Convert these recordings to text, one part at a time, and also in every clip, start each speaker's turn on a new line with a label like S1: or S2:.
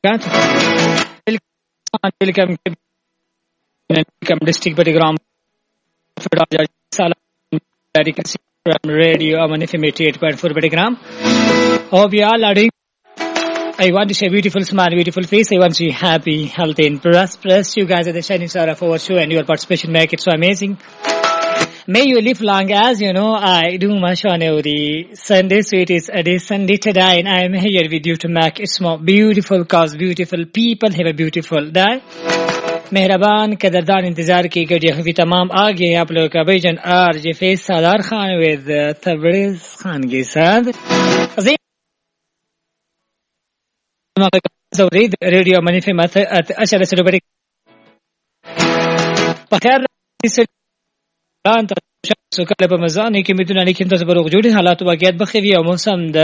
S1: Welcome District Badigram from Radio Aman FM 88.4 Badigram. Hope you all are doing. I want to say beautiful smile, beautiful face. I want to see happy, healthy and prosperous. You guys are the shining star of our show and your participation make it so amazing. May you live long as you know I do my show on every Sunday, so it is a day Sunday today and I am here with you to make it more beautiful cause beautiful people have a beautiful day. मेहरबान कदरदान इंतजार की गई अभी तमाम आ गए आप लोगों का भाईजान आरजे फैज सादार खान विद तबरेज खान के साथ रेडियो मनी पे मत अच्छा चलो बड़े पखर सुकल په مزانه کې مدونه لیکن تاسو بروغ جوړي حالات واقعیت بخوي او موسم د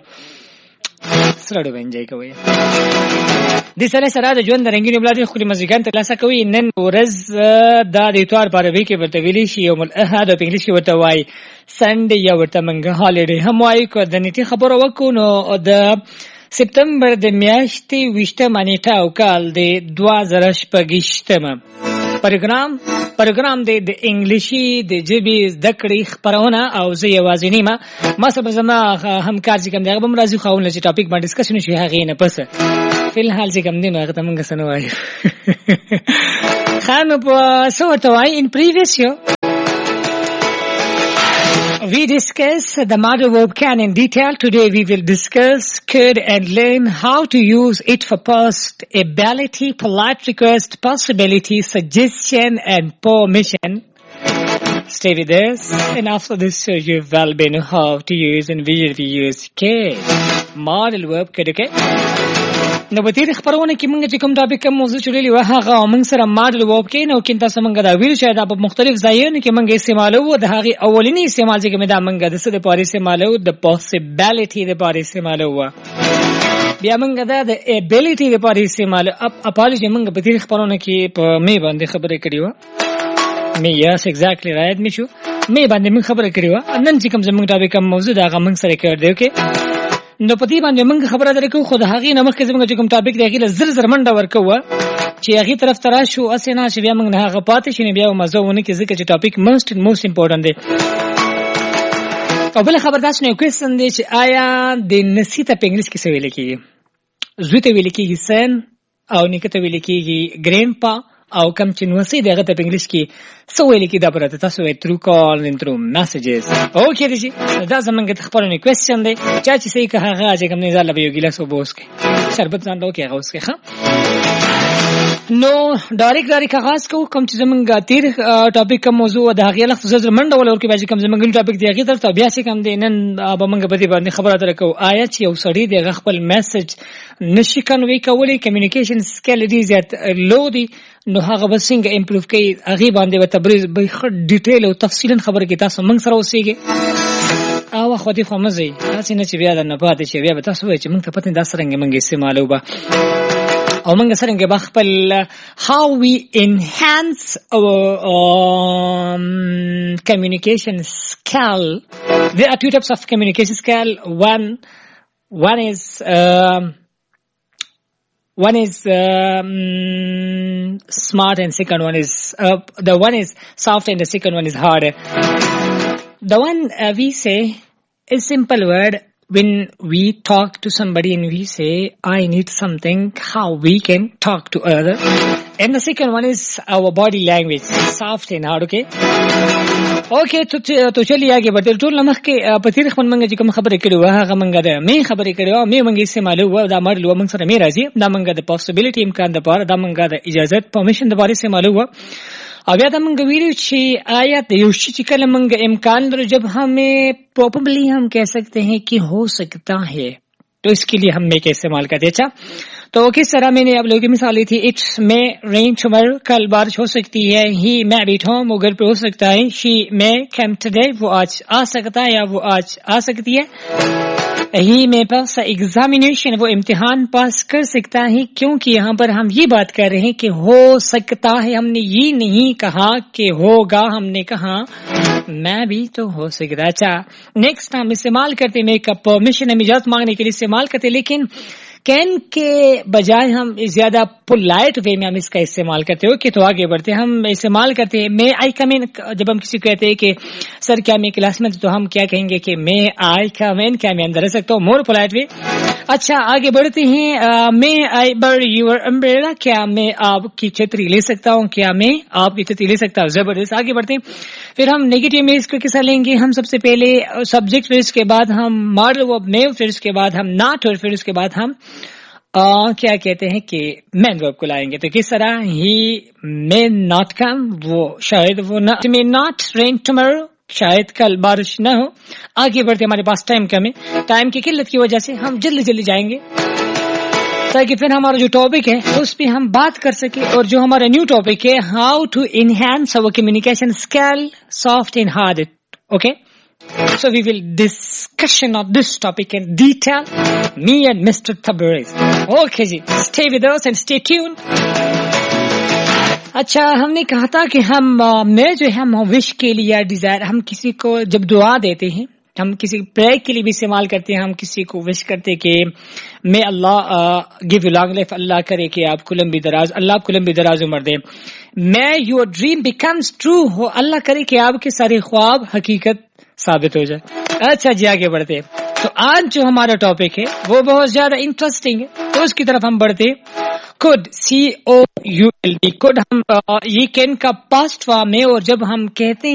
S1: سره ونجای کوي د سره سره د ژوند رنگینو بلاد خو مزګان ته لاسه کوي نن ورځ د اتوار په عربي کې ورته ویلي شي یوم الاحد او په انګلیسي ورته وای سنډي یا ورته منګه هالیډے هم وای کو د نیټه خبرو وکونو د سپتمبر د میاشتې 20 نیټه او کال د 2018 پروګرام د انګلیشي د جبي ذکرې خبرونه او زه یوازې ما سره زما همکار چې کوم دغه بم راځي خاونه چې ټاپک باندې ډسکشن شي هغه نه پس فلحال چې کوم دینه هغه ته موږ سره وایو خان په سوته وای in previous year we discuss the model verb can in detail. Today we will discuss, could and learn how to use it for past, ability, polite request, possibility, suggestion and permission. Stay with us and after this you will be know how to use and we will use could. Model verb could, okay? نو په دې خبرونه کې موږ چې کوم topic کوم موضوع چولې وه هغه موږ سره ماډل ووب کې نو کینتا څنګه دا ویل شي دا په مختلف ځایونو کې موږ استعمالو د هغه اولینی استعمال چې موږ دا موږ د څه د پاره استعمالو د possibility د پاره استعمالو بیا موږ دا د ability د پاره استعمال اپالوجي موږ په دې خبرونه کې په می باندې خبرې کړې و می yes exactly right می شو می باندې موږ خبرې کړې و نن چې کوم زموږ ټاپک کوم موضوع دا موږ سره کړ دی اوکې نو پتی باندې موږ خبره درکو خو د هغې نه مخکې زموږ چې کوم ټاپک دی هغې له زر منډه ورکوه چې هغې طرف ته راشو هسې نه چې بیا موږ نه هغه پاتې شي نو بیا مزه ونه کړي ځکه چې ټاپک موست امپورټنټ دی او بله خبر داسې نو یو کوېسچن دی چې آیا د نسي ته په انګلیس کې څه ویلی کېږي زوی ته ویلی کېږي سن او نیکه ته ویلی کېږي ګرینډپا او کم چې نوسی دی هغه ته په انګلیس کې څه ویلی کېږي دا پرته تاسو وایي ترو کال and through messages اوکې دی چې دا زموږ د خپلونې کوېسچن دی چا چې صحیح که هغه چې کوم دی ځان له به یو ګیلاس اوبه وڅښئ شربت ځان له وکړئ هغه وڅښئ ښه نو ډایرکټ آغاز کوو کوم چې زموږ تیر ټاپک کوم موضوع د هغې لخت زر منډه ولورکې بیا چې کوم زموږ ټاپک دی هغې طرف ته بیا چې کوم دی نن به موږ په دې باندې خبره در کوو آیا چې یو سړی دی هغه خپل میسج نشي کنوی کولی کمیونیکیشن سکیل ډېر زیات لو دی نو هغه به څنګه امپروف کوي هغې باندې به تبریز به ښه ډیټیل او تفصیلا خبره کوي تاسو موږ سره اوسېږئ او خو دې خو مه ځئ داسې نه چې بیا درنه پاتې شي بیا به تاسو وایئ چې موږ ته پته دا څرنګه موږ استعمالو به او موږ څرنګه به خپل how we enhance our communication skill. There are two types of communication skill. One is smart and second one is the one is soft and the second one is hard. The one we say is simple word when we talk to somebody and we say I need something, how we can talk to other. And the second one is our body language, soft and hard. Okay تو چلی آگے بڑھتے ټول مخ کې په تیر خپل منګه چې کوم خبرې کړې وه هغه منګه ده مې خبرې کړې وه مې منګه استعمالو وه دا ماډل وه موږ سره مې راځي دا منګه د پاسبیلیټي امکان دپاره دا منګه د اجازت پرمیشن دپاره استعمالو وه اور بیا دا منگا ویڈیو چی آیت یوشی چی کل منگا امکان در جب ہمیں پروبیبلی ہم کہہ سکتے ہیں کہ ہو سکتا ہے تو اس کے لیے ہم میں کے استعمال کرتے اچھا تو کس طرح میں نے آپ لوگوں کی مثال لی تھی اٹس میں رین ٹمارو کل بارش ہو سکتی ہے ہی میں بیٹھ ہوں وہ گھر پہ ہو سکتا ہے شی میں کیم ٹوڈے وہ آج آ سکتا ہے یا وہ آج آ سکتی ہے ہی میں پاس ایگزامینیشن وہ امتحان پاس کر سکتا ہے کیونکہ یہاں پر ہم یہ بات کر رہے ہیں کہ ہو سکتا ہے ہم نے یہ نہیں کہا کہ ہوگا ہم نے کہا میں بھی تو ہو سکتا اچھا نیکسٹ ہم استعمال کرتے میک اپ پرمیشن ہم اجازت مانگنے کے لیے استعمال کرتے لیکن کین کے بجائے ہم زیادہ پولائٹ وے میں ہم اس کا استعمال کرتے ہو کہ تو آگے بڑھتے ہیں. ہم استعمال کرتے ہیں مے آئی کم ان. جب ہم کسی کو کہتے ہیں کہ سر کیا میں کلاس میں، تو ہم کیا کہیں گے کہ مے آئی کم ان، کیا میں اندر رہ سکتا ہوں، مور پولائٹ وے. اچھا آگے بڑھتے ہیں. مے آئی بر یور امبریلا، کیا میں آپ کی چھتری لے سکتا ہوں، کیا میں آپ کی چھتری لے سکتا ہوں. زبردست. آگے بڑھتے ہیں. پھر ہم نیگیٹو میں اس کو کیسا لیں گے. ہم سب سے پہلے سبجیکٹ، پھر اس کے بعد ہم ماڈل ورب میں، پھر اس کے بعد ہم ناٹ، اور پھر اس کے بعد ہم کیا کہتے ہیں کہ مین ورب کو لائیں گے. تو کس طرح ہی مے ناٹ کم، وہ شاید وہ مے ناٹ رین ٹمارو، شاید کل بارش نہ ہو. آگے بڑھتے ہمارے پاس ٹائم کم ہے، ٹائم کی قلت کی وجہ سے ہم جلدی جائیں گے تاکہ پھر ہمارا جو ٹاپک ہے اس پہ ہم بات کر سکیں. اور جو ہمارا نیو ٹاپک ہے، ہاؤ ٹو انہینس اور communication skill soft and hard. Okay, so we will discussion of this topic in detail, me and Mr. Tabriz. Okay ji, stay with us and stay tuned. اچھا، ہم نے کہا تھا کہ میں جو ہے ہم وش کے لیے یا ڈیزائر، ہم کسی کو جب دعا دیتے ہیں، ہم کسی پریئر کے لیے بھی استعمال کرتے ہیں. ہم کسی کو وش کرتے کہ میں اللہ گیو یو لانگ لائف، اللہ کرے کہ آپ کو لمبی دراز، اللہ آپ کو لمبی دراز عمر دے. میں یور ڈریم بیکمز ٹرو ہو، اللہ کرے کہ آپ کے سارے خواب حقیقت ثابت ہو جائے. اچھا جی آگے بڑھتے ہیں. تو آج جو ہمارا ٹاپک ہے وہ بہت زیادہ انٹرسٹنگ ہے، تو اس کی طرف ہم بڑھتے. could COULD، could ہم یہ کین کا پاسٹ فارم ہے، اور جب ہم کہتے